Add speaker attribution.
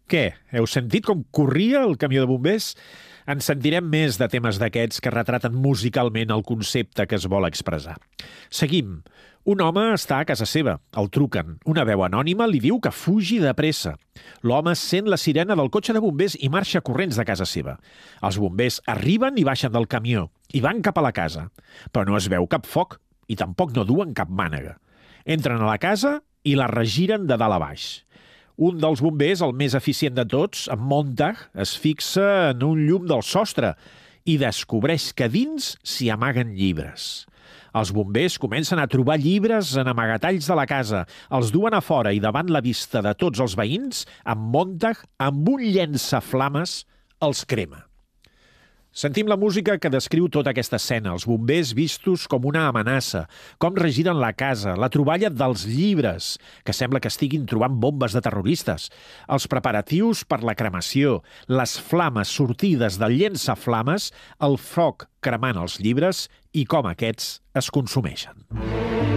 Speaker 1: Què? Heu sentit com corria el camió de bombers? En sentirem més de temes d'aquests que retraten musicalment el concepte que es vol expressar. Seguim. Un home està a casa seva. El truquen. Una veu anònima li diu que fugi de pressa. L'home sent la sirena del cotxe de bombers i marxa corrents de casa seva. Els bombers arriben i baixen del camió i van cap a la casa. Però no es veu cap foc i tampoc no duen cap mànega. Entren a la casa i la regiren de dalt a baix. Un dels bombers, el més eficient de tots, en Montag, es fixa en un llum del sostre i descobreix que dins s'hi amaguen llibres. Els bombers comencen a trobar llibres en amagatalls de la casa, els duen a fora i davant la vista de tots els veïns, en Montag, amb un llançaflames, els crema. Sentim la música que descriu tota aquesta escena, els bombers vistos com una amenaça, com regiren la casa, la troballa dels llibres, que sembla que estiguin trobant bombes de terroristes, els preparatius per la cremació, les flames sortides del llançaflames, el foc cremant els llibres i com aquests es consumeixen.